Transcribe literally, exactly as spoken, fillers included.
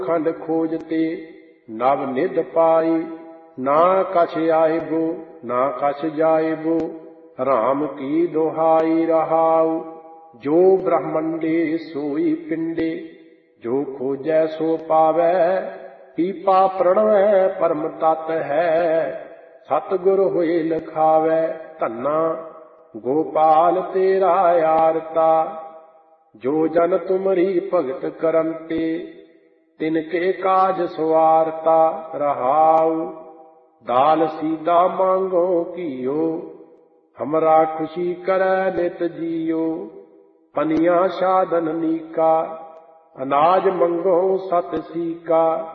खंड खोजते नव निध पाई। ना कछ आएबो ना कछ जाएबो राम की दोहाई रहाऊ। जो ब्रह्मंडे सोई पिंडे जो खोजै सो पावै। पीपा प्रणवै परम तत् है सतगुर होए लखावै। धन्ना गोपाल तेरा यारता जो जन तुमरी भगत करंते तिनके काज सवारता रहाऊ। दाल सीधा मांगो कियो हमरा खुशी करे नित जियो। पनिया साधन नीका अनाज मंगो सत सीका।